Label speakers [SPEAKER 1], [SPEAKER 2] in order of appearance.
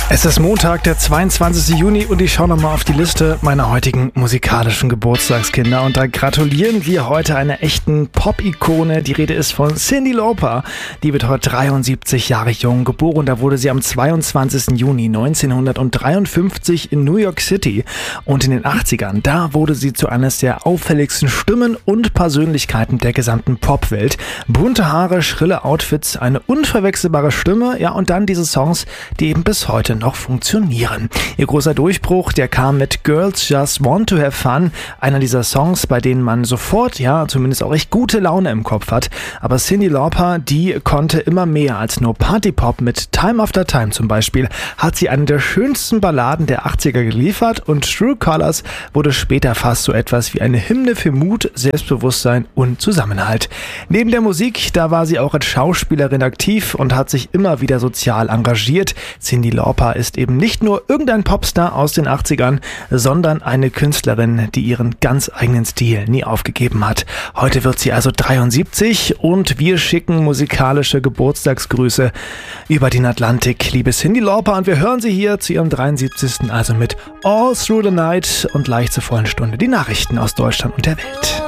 [SPEAKER 1] Es ist Montag, der 22. Juni und ich schaue nochmal auf die Liste meiner heutigen musikalischen Geburtstagskinder und da gratulieren wir heute einer echten Pop-Ikone. Die Rede ist von Cyndi Lauper. Die wird heute 73 Jahre jung. Geboren, da wurde sie am 22. Juni 1953 in New York City und in den 80ern, da wurde sie zu eines der auffälligsten Stimmen und Persönlichkeiten der gesamten Popwelt. Bunte Haare, schrille Outfits, eine unverwechselbare Stimme, ja und dann diese Songs, die eben bis heute noch funktionieren. Ihr großer Durchbruch, der kam mit Girls Just Want to Have Fun, einer dieser Songs, bei denen man sofort, ja, zumindest auch echt gute Laune im Kopf hat. Aber Cyndi Lauper, die konnte immer mehr als nur Partypop. Mit Time After Time zum Beispiel hat sie eine der schönsten Balladen der 80er geliefert und True Colors wurde später fast so etwas wie eine Hymne für Mut, Selbstbewusstsein und Zusammenhalt. Neben der Musik, da war sie auch als Schauspielerin aktiv und hat sich immer wieder sozial engagiert. Cyndi Lauper ist eben nicht nur irgendein Popstar aus den 80ern, sondern eine Künstlerin, die ihren ganz eigenen Stil nie aufgegeben hat. Heute wird sie also 73 und wir schicken musikalische Geburtstagsgrüße über den Atlantik. Liebe Cyndi Lauper, und wir hören sie hier zu ihrem 73. also mit All Through the Night und gleich zur vollen Stunde die Nachrichten aus Deutschland und der Welt.